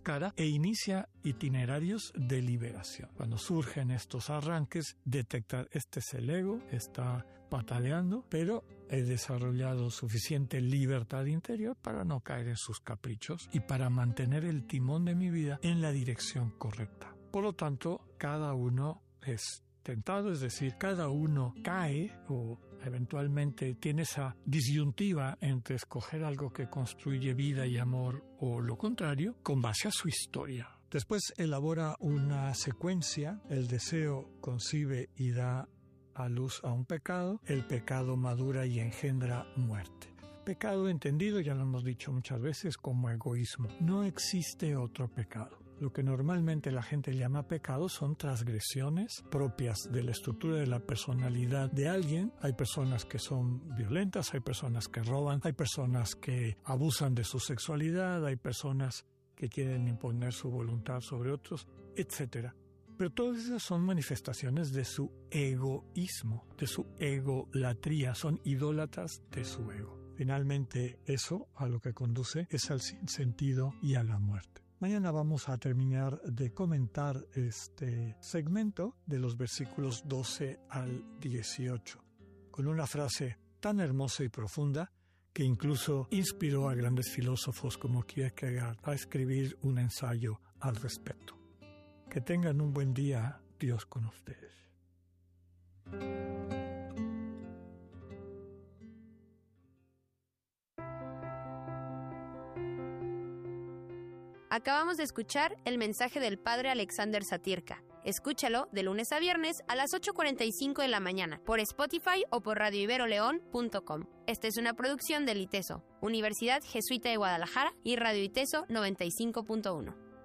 cara e inicia itinerarios de liberación. Cuando surgen estos arranques, detectar este es el ego, está pataleando, pero he desarrollado suficiente libertad interior para no caer en sus caprichos y para mantener el timón de mi vida en la dirección correcta. Por lo tanto, cada uno es tentado, es decir, cada uno cae o eventualmente tiene esa disyuntiva entre escoger algo que construye vida y amor o lo contrario, con base a su historia. Después elabora una secuencia, el deseo concibe y da a luz a un pecado, el pecado madura y engendra muerte. Pecado entendido, ya lo hemos dicho muchas veces, como egoísmo. No existe otro pecado. Lo que normalmente la gente llama pecado son transgresiones propias de la estructura de la personalidad de alguien. Hay personas que son violentas, hay personas que roban, hay personas que abusan de su sexualidad, hay personas que quieren imponer su voluntad sobre otros, etc. Pero todas esas son manifestaciones de su egoísmo, de su egolatría, son idólatras de su ego. Finalmente, eso a lo que conduce es al sinsentido y a la muerte. Mañana vamos a terminar de comentar este segmento de los versículos 12 al 18, con una frase tan hermosa y profunda que incluso inspiró a grandes filósofos como Kierkegaard a escribir un ensayo al respecto. Que tengan un buen día, Dios con ustedes. Acabamos de escuchar el mensaje del Padre Alexander Satirka. Escúchalo de lunes a viernes a las 8:45 de la mañana por Spotify o por radioiberoleón.com. Esta es una producción del ITESO, Universidad Jesuita de Guadalajara y Radio ITESO 95.1.